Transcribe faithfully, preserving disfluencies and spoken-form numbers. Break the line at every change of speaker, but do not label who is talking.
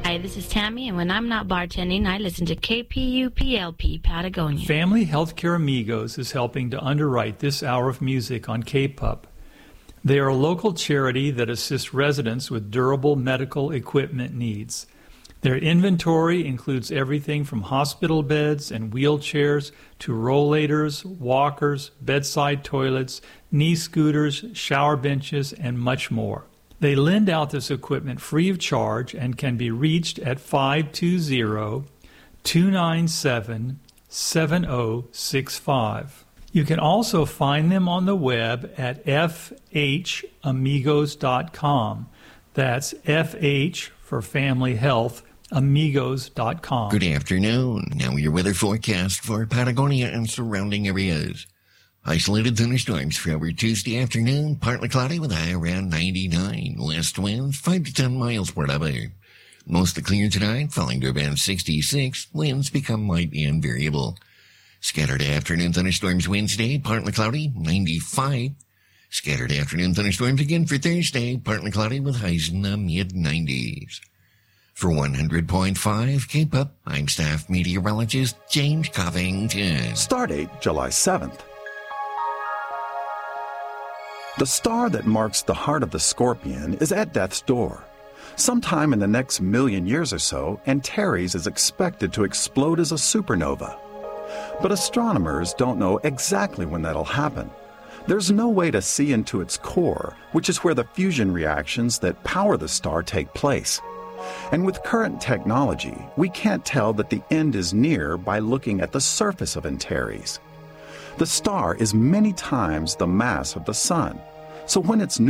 Hi, this is Tammy, and when I'm not bartending, I listen to K P U P L P Patagonia.
Family Healthcare Amigos is helping to underwrite this hour of music on K P U P. They are a local charity that assists residents with durable medical equipment needs. Their inventory includes everything from hospital beds and wheelchairs to rollators, walkers, bedside toilets, knee scooters, shower benches, and much more. They lend out this equipment free of charge and can be reached at five two zero, two nine seven, seven zero six five. You can also find them on the web at f h amigos dot com. That's F H for Family Health, amigos dot com.
Good afternoon. Now your weather forecast for Patagonia and surrounding areas. Isolated thunderstorms for our Tuesday afternoon, partly cloudy with a high around ninety-nine. West winds five to ten miles per hour. Mostly clear tonight, falling to about sixty-six. Winds become light and variable. Scattered afternoon thunderstorms Wednesday, partly cloudy, ninety-five. Scattered afternoon thunderstorms again for Thursday, partly cloudy with highs in the mid-nineties. For one hundred point five K P U P, I'm staff meteorologist James Covington.
Stardate July seventh. The star that marks the heart of the Scorpion is at death's door. Sometime in the next million years or so, Antares is expected to explode as a supernova. But astronomers don't know exactly when that'll happen. There's no way to see into its core, which is where the fusion reactions that power the star take place. And with current technology, we can't tell that the end is near by looking at the surface of Antares. The star is many times the mass of the Sun, so when its